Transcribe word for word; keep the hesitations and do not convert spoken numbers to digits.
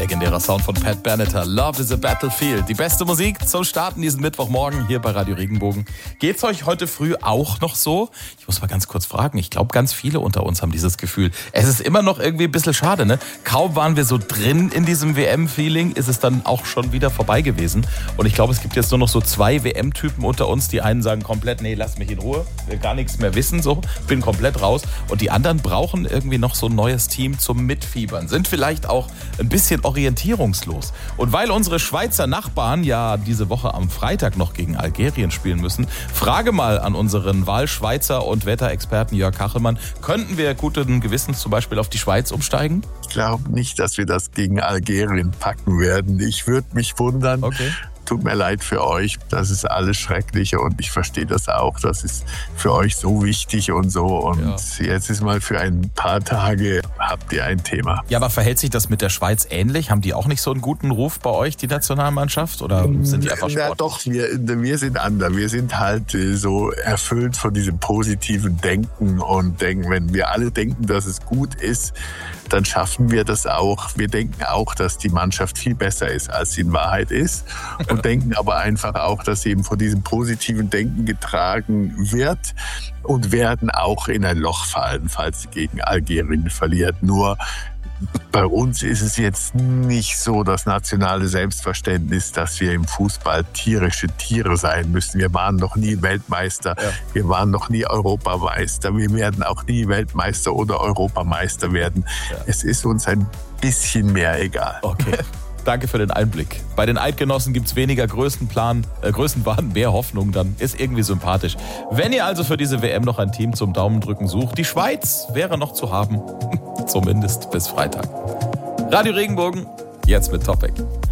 Legendärer Sound von Pat Benatar. Love is a Battlefield. Die beste Musik zum Starten diesen Mittwochmorgen hier bei Radio Regenbogen. Geht's euch heute früh auch noch so? Ich muss mal ganz kurz fragen. Ich glaube, ganz viele unter uns haben dieses Gefühl. Es ist immer noch irgendwie ein bisschen schade, ne? Kaum waren wir so drin in diesem W M-Feeling, ist es dann auch schon wieder vorbei gewesen. Und ich glaube, es gibt jetzt nur noch so zwei W M-Typen unter uns. Die einen sagen komplett, nee, lass mich in Ruhe. Will gar nichts mehr wissen, so. Bin komplett raus. Und die anderen brauchen irgendwie noch so ein neues Team zum Mitfiebern. Sind vielleicht auch ein bisschen orientierungslos. Und weil unsere Schweizer Nachbarn ja diese Woche am Freitag noch gegen Algerien spielen müssen, frage mal an unseren Wahlschweizer und Wetterexperten Jörg Kachelmann, könnten wir guten Gewissens zum Beispiel auf die Schweiz umsteigen? Ich glaube nicht, dass wir das gegen Algerien packen werden. Ich würde mich wundern. Okay. Tut mir leid für euch, das ist alles Schreckliche und ich verstehe das auch, das ist für euch so wichtig und so und ja. Jetzt ist mal für ein paar Tage habt ihr ein Thema. Ja, aber verhält sich das mit der Schweiz ähnlich? Haben die auch nicht so einen guten Ruf bei euch, die Nationalmannschaft, oder sind die einfach Sport? Ja doch, wir, wir sind anders, wir sind halt so erfüllt von diesem positiven Denken und denken, wenn wir alle denken, dass es gut ist, dann schaffen wir das auch. Wir denken auch, dass die Mannschaft viel besser ist, als sie in Wahrheit ist. Und denken aber einfach auch, dass sie eben von diesem positiven Denken getragen wird und werden auch in ein Loch fallen, falls sie gegen Algerien verliert. Nur bei uns ist es jetzt nicht so das nationale Selbstverständnis, dass wir im Fußball tierische Tiere sein müssen. Wir waren noch nie Weltmeister, ja. Wir waren noch nie Europameister, wir werden auch nie Weltmeister oder Europameister werden. Ja. Es ist uns ein bisschen mehr egal. Okay. Danke für den Einblick. Bei den Eidgenossen gibt es weniger Größenplan, äh, Größenwahn, mehr Hoffnung, dann ist irgendwie sympathisch. Wenn ihr also für diese W M noch ein Team zum Daumendrücken sucht, die Schweiz wäre noch zu haben. Zumindest bis Freitag. Radio Regenbogen, jetzt mit Topic.